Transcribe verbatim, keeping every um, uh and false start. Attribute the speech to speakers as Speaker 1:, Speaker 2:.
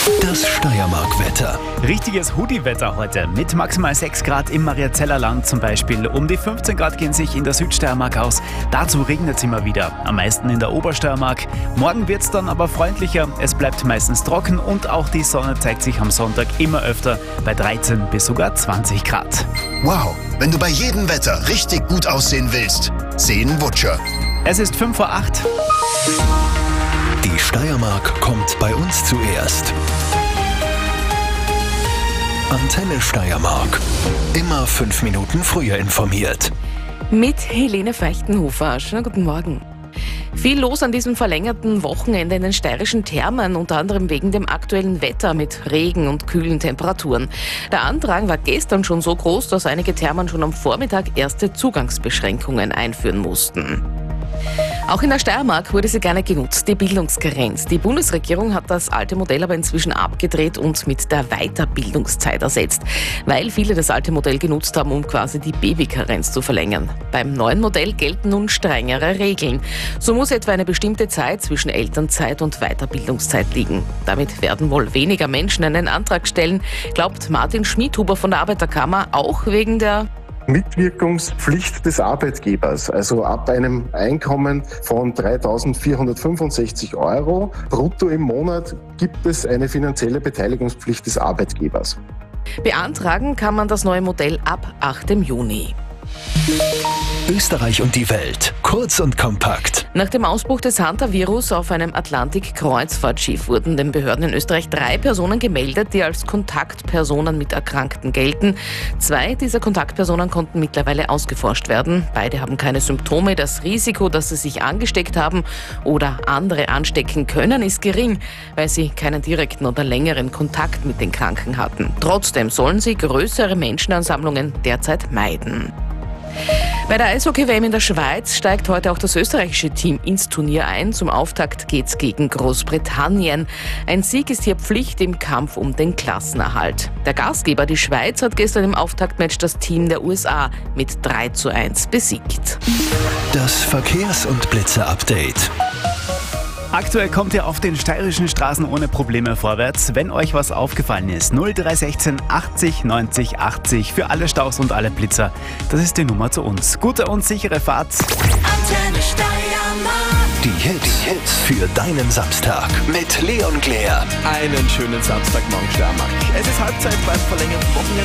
Speaker 1: Das Steiermark-Wetter.
Speaker 2: Richtiges Hoodie-Wetter heute mit maximal sechs Grad im Mariazeller Land zum Beispiel. Um die fünfzehn Grad gehen sich in der Südsteiermark aus. Dazu regnet es immer wieder, am meisten in der Obersteiermark. Morgen wird es dann aber freundlicher. Es bleibt meistens trocken und auch die Sonne zeigt sich am Sonntag immer öfter bei dreizehn bis sogar zwanzig Grad.
Speaker 1: Wow, wenn du bei jedem Wetter richtig gut aussehen willst, sehen Butcher.
Speaker 2: Es ist fünf vor acht.
Speaker 1: Die Steiermark kommt bei uns zuerst. Antenne Steiermark. Immer fünf Minuten früher informiert.
Speaker 3: Mit Helene Feichtenhofer. Schönen guten Morgen. Viel los an diesem verlängerten Wochenende in den steirischen Thermen, unter anderem wegen dem aktuellen Wetter mit Regen und kühlen Temperaturen. Der Andrang war gestern schon so groß, dass einige Thermen schon am Vormittag erste Zugangsbeschränkungen einführen mussten. Auch in der Steiermark wurde sie gerne genutzt, die Bildungskarenz. Die Bundesregierung hat das alte Modell aber inzwischen abgedreht und mit der Weiterbildungszeit ersetzt, weil viele das alte Modell genutzt haben, um quasi die Babykarenz zu verlängern. Beim neuen Modell gelten nun strengere Regeln. So muss etwa eine bestimmte Zeit zwischen Elternzeit und Weiterbildungszeit liegen. Damit werden wohl weniger Menschen einen Antrag stellen, glaubt Martin Schmidhuber von der Arbeiterkammer, auch wegen der
Speaker 4: Mitwirkungspflicht des Arbeitgebers. Also ab einem Einkommen von dreitausendvierhundertfünfundsechzig Euro brutto im Monat gibt es eine finanzielle Beteiligungspflicht des Arbeitgebers.
Speaker 3: Beantragen kann man das neue Modell ab achtem Juni.
Speaker 1: Österreich und die Welt. Kurz und kompakt.
Speaker 3: Nach dem Ausbruch des Hunter-Virus auf einem Atlantik-Kreuzfahrtschiff wurden den Behörden in Österreich drei Personen gemeldet, die als Kontaktpersonen mit Erkrankten gelten. Zwei dieser Kontaktpersonen konnten mittlerweile ausgeforscht werden. Beide haben keine Symptome. Das Risiko, dass sie sich angesteckt haben oder andere anstecken können, ist gering, weil sie keinen direkten oder längeren Kontakt mit den Kranken hatten. Trotzdem sollen sie größere Menschenansammlungen derzeit meiden. Bei der Eishockey-W M in der Schweiz steigt heute auch das österreichische Team ins Turnier ein. Zum Auftakt geht's gegen Großbritannien. Ein Sieg ist hier Pflicht im Kampf um den Klassenerhalt. Der Gastgeber, die Schweiz, hat gestern im Auftaktmatch das Team der U S A mit drei zu eins besiegt.
Speaker 1: Das Verkehrs- und Blitzer-Update.
Speaker 2: Aktuell kommt ihr auf den steirischen Straßen ohne Probleme vorwärts. Wenn euch was aufgefallen ist, null drei eins sechs achtzig neunzig achtzig für alle Staus und alle Blitzer. Das ist die Nummer zu uns. Gute und sichere Fahrt.
Speaker 5: Antenne Steiermark.
Speaker 1: Die Hits, die Hits für deinen Samstag mit Leon Glär.
Speaker 6: Einen schönen Samstagmorgen, Steiermark. Es ist Halbzeit beim verlängerten Wochenende.